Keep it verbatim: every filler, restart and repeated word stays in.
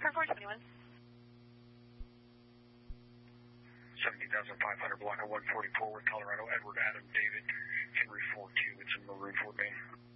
four twenty-one. seventeen thousand five hundred block of one forty-four with Colorado, Edward, Adam, David, Henry four two. It's a Maroon Ford van.